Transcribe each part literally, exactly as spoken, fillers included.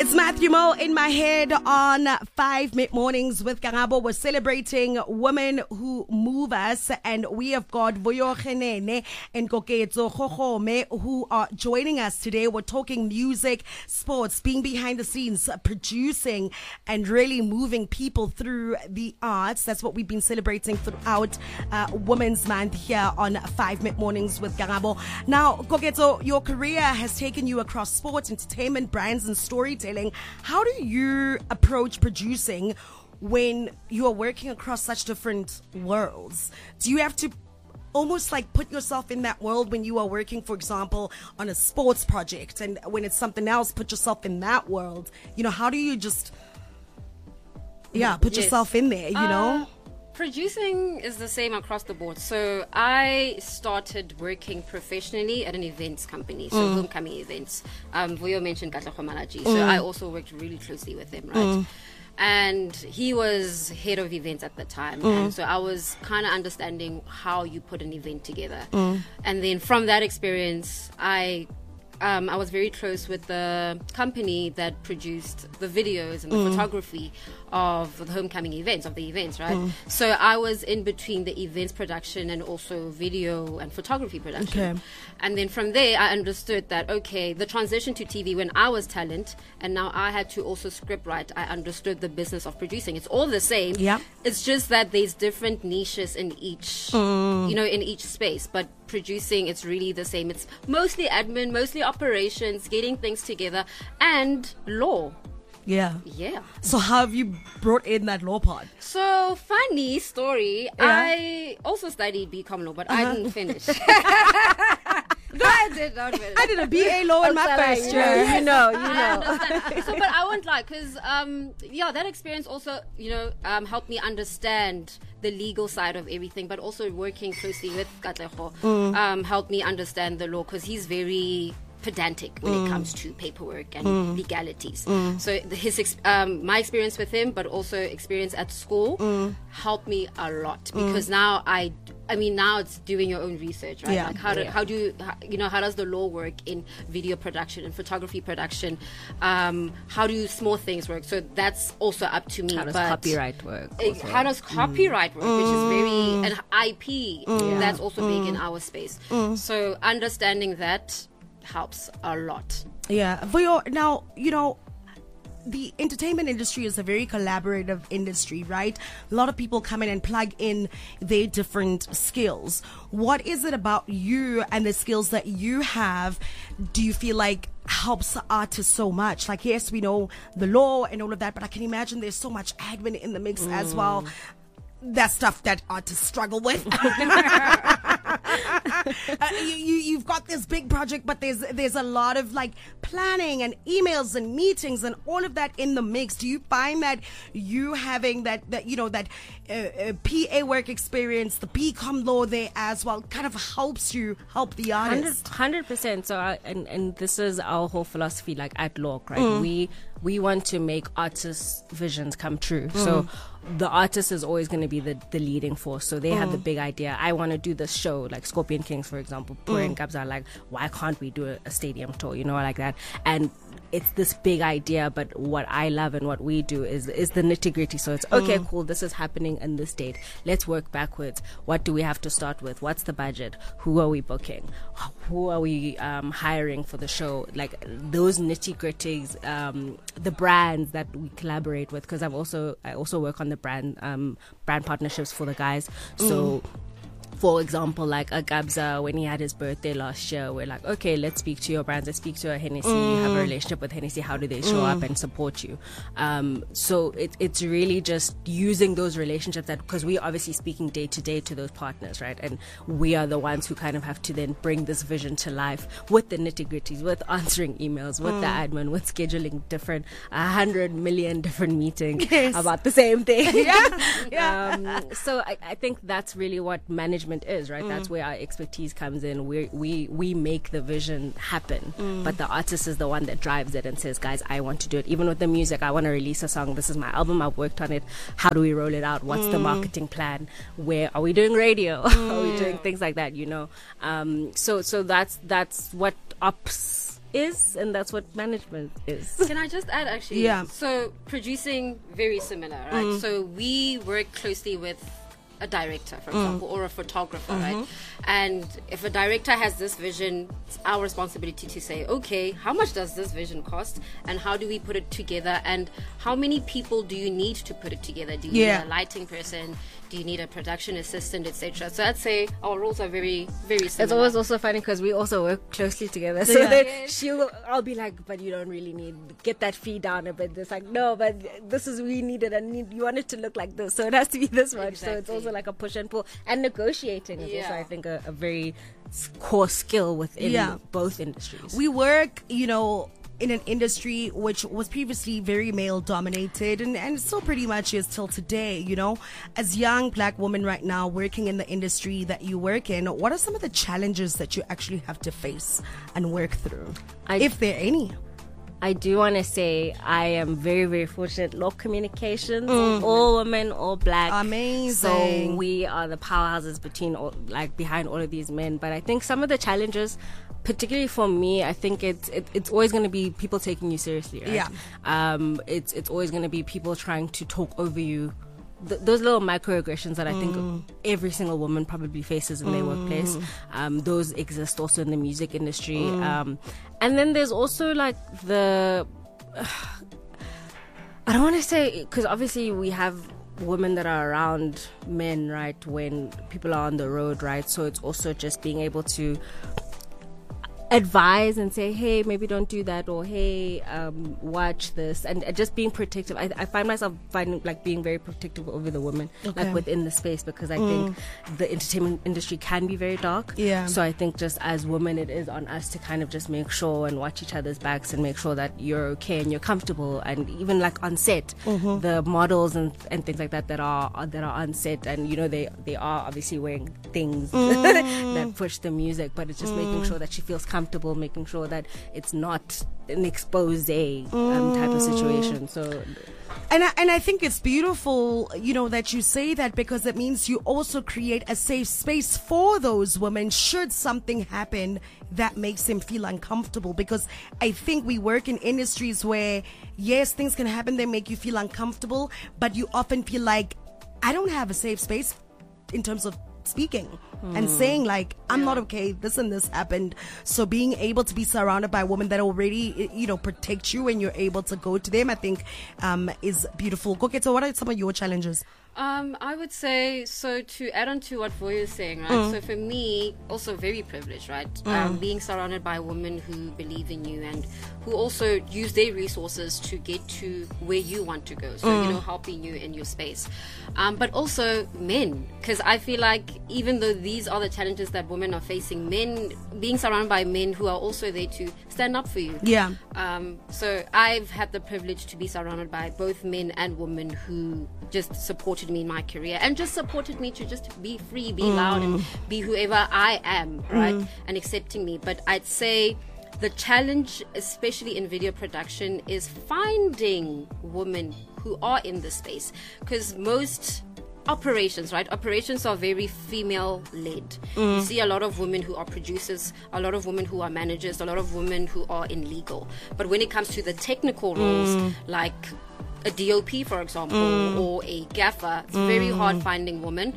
It's Matthew Mo in my head on five Mid Mornings with Karabo. We're celebrating women who move us, and we have got Vuyo Khenene and Koketso Khokhome who are joining us today. We're talking music, sports, being behind the scenes, producing, and really moving people through the arts. That's what we've been celebrating throughout uh, Women's Month here on five Mid Mornings with Karabo. Now, Koketso, your career has taken you across sports, entertainment, brands, and storytelling. How do you approach producing when you are working across such different worlds? Do you have to almost like put yourself in that world when you are working, for example, on a sports project, and when it's something else, put yourself in that world? You know, how do you just, yeah, put yes. yourself in there, you uh, know? Producing is the same across the board. So I started working professionally at an events company, so mm. Homecoming Events. Um, Vuyo mentioned Katlego Malaji, so mm. I also worked really closely with him, right? Mm. And he was head of events at the time, mm. and so I was kind of understanding how you put an event together. Mm. And then from that experience, I Um, I was very close with the company that produced the videos and the mm. photography of the homecoming events, of the events, right? Mm. So I was in between the events production and also video and photography production. Okay. And then from there, I understood that, okay, the transition to T V when I was talent, and now I had to also script write, I understood the business of producing. It's all the same. Yeah. It's just that there's different niches in each, mm. you know, in each space. But producing, it's really the same. It's mostly admin, mostly operations, getting things together, and law. Yeah. Yeah. So how have you brought in that law part? So, funny story. Yeah. I also studied B Com law, but uh-huh. I didn't finish. No, I did not finish. I did a B A law in my first year. You know, you know. So, but I won't lie, because, um, yeah, that experience also, you know, um, helped me understand the legal side of everything, but also working closely with Katlego mm. um, helped me understand the law, because he's very pedantic when mm. it comes to paperwork and mm. legalities. Mm. So his ex- um, my experience with him, but also experience at school, mm. helped me a lot, because mm. now I, I mean, now it's doing your own research, right? Yeah. Like how do yeah. how do you, how, you know, how does the law work in video production and photography production? Um, how do small things work? So that's also up to me. How does but copyright work? It, how does copyright mm. work? Which is very, and I P, mm. that's also mm. big in our space. Mm. So understanding that helps a lot. Yeah. Vuyo, now, you know, the entertainment industry is a very collaborative industry, right? A lot of people come in and plug in their different skills. What is it about you and the skills that you have do you feel like helps artists so much? Like, yes, we know the law and all of that, but I can imagine there's so much admin in the mix mm. as well. That's stuff that artists struggle with. uh, you, you, you've got this big project, but there's there's a lot of like planning and emails and meetings and all of that in the mix. Do you find that you having that, that you know, that uh, uh, P A work experience, the B Com law there as well, kind of helps you help the artist? one hundred percent. So, I, and, and this is our whole philosophy, like at Lork, right? Mm. We we want to make artists' visions come true. Mm. So the artist is always going to be the, the leading force. So they mm. have the big idea. I want to do this show, like Scorpion Kings, for example. Pure mm. and Gabs are like, why can't we do a, a stadium tour? You know, like that. And it's this big idea, but what I love and what we do is is the nitty gritty. So it's okay, mm. cool, this is happening in this date. Let's work backwards. What do we have to start with? What's the budget? Who are we booking? Who are we um, hiring for the show? Like those nitty gritties, um, the brands that we collaborate with. Because I've also I also work on the brand um, brand partnerships for the guys. So. Mm. For example, like Agabza, when he had his birthday last year, we're like, okay, let's speak to your brands. Let's speak to a Hennessy. Mm. You have a relationship with Hennessy. How do they show mm. up and support you? Um, so it, it's really just using those relationships, that because we're obviously speaking day to day to those partners, right? And we are the ones who kind of have to then bring this vision to life with the nitty gritties, with answering emails, with mm. the admin, with scheduling different, a hundred million different meetings yes. about the same thing. yeah. yeah. Um, so I, I think that's really what management is, right? Mm. That's where our expertise comes in. We we we make the vision happen, mm. but the artist is the one that drives it and says, guys, I want to do it. Even with the music, I want to release a song. This is my album. I've worked on it. How do we roll it out? What's mm. the marketing plan? Where are we doing radio? Mm. Are we doing things like that? You know. Um. So so that's that's what ops is, and that's what management is. Can I just add, actually? Yeah. So producing, very similar, right? Mm. So we work closely with a director, for example, mm. or a photographer, mm-hmm. right? And if a director has this vision, it's our responsibility to say, okay, how much does this vision cost, and how do we put it together, and how many people do you need to put it together? Do you yeah. need a lighting person? Do you need a production assistant, et cetera? So I'd say our roles are very, very similar. It's always also funny because we also work closely together. So yeah. then Yes. she'll, I'll be like, but you don't really need, get that fee down a bit. It's like, no, but this is, we need it, and need, you want it to look like this. So it has to be this much. Exactly. So it's also like a push and pull. And negotiating is Yeah. also, I think, a, a very core skill within Yeah. both industries. We work, you know, in an industry which was previously very male dominated, and, and still pretty much is till today, you know. As young black women right now working in the industry that you work in, what are some of the challenges that you actually have to face and work through, I, if there are any? I do want to say I am very, very fortunate. Law Communications, mm. all women, all black. Amazing. So we are the powerhouses between, all, like, behind all of these men. But I think some of the challenges, particularly for me, I think it's it, it's always going to be people taking you seriously. Right? Yeah. Um. It's it's always going to be people trying to talk over you. Th- those little microaggressions that I think Mm. every single woman probably faces in their Mm. workplace. Um, those exist also in the music industry. Mm. Um, and then there's also like the, uh, I don't want to say, because obviously we have women that are around men, right, when people are on the road, right? So it's also just being able to advise and say, hey, maybe don't do that, or hey, um, watch this, and uh, just being protective. I, I find myself finding like being very protective over the women, Okay. like within the space, because I Mm. think the entertainment industry can be very dark. Yeah. So I think just as women, it is on us to kind of just make sure and watch each other's backs and make sure that you're okay and you're comfortable. And even like on set, Mm-hmm. the models and and things like that that are that are on set, and you know they they are obviously wearing things Mm. that push the music, but it's just making sure that she feels comfortable, making sure that it's not an expose um, type of situation. So And I, and I think it's beautiful, you know, that you say that, because it means you also create a safe space for those women should something happen that makes them feel uncomfortable. Because I think we work in industries where, yes, things can happen that make you feel uncomfortable, but you often feel like, I don't have a safe space in terms of speaking and saying like, I'm Yeah. not okay, this and this happened. So being able to be surrounded by women that already, you know, protect you and you're able to go to them, I think um, is beautiful. Okay, so what are some of your challenges? Um, I would say, so to add on to what Voya is saying, right? Mm. So for me, also very privileged, right? Um, being surrounded by women who believe in you and who also use their resources to get to where you want to go. So, Mm. you know, helping you in your space. Um, but also men, because I feel like even though these are the challenges that women are facing, men, being surrounded by men who are also there to stand up for you. Yeah. Um, so I've had the privilege to be surrounded by both men and women who just supported me in my career and just supported me to just be free, be loud, and be whoever I am, right? And accepting me. But I'd say the challenge, especially in video production, is finding women who are in this space, because most operations, right? Operations are very female led. You see a lot of women who are producers, a lot of women who are managers, a lot of women who are in legal. But when it comes to the technical roles, like a D O P, for example, or a gaffer, it's very hard finding women.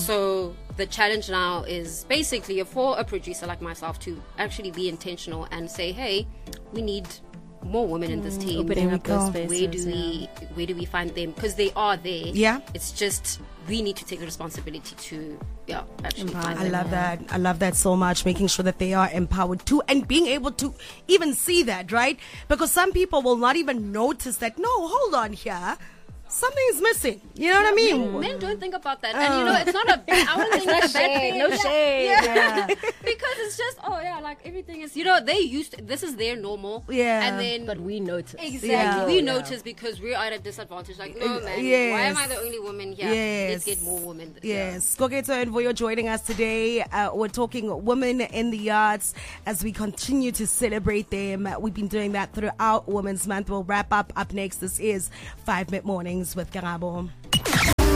So the challenge now is basically for a producer like myself to actually be intentional and say, hey, we need more women in this team. opening we up those go. spaces. Where do yeah. we where do we find them? Because they are there. Yeah. It's just we need to take the responsibility to yeah actually Empower find I them. love that. I love that so much. Making sure that they are empowered too, and being able to even see that, right? Because some people will not even notice that. No, hold on here. Something's missing. You know what I mean? Men, men don't think about that, and you know it's not a bad. I wouldn't think it's a bad thing. no Yeah. shade. Yeah. Because it's just oh yeah, like everything is. You know they used to, this is their normal. Yeah. And then But we notice. exactly Yeah. we Yeah. notice because we're at a disadvantage. Like no man, why Yes. am I the only woman here? Yes. Let's get more women. Yeah. Yes. Koketo and Voyo joining us today. Uh, we're talking women in the arts as we continue to celebrate them. We've been doing that throughout Women's Month. We'll wrap up. Up next, this is Five Mid Mornings with Karabo.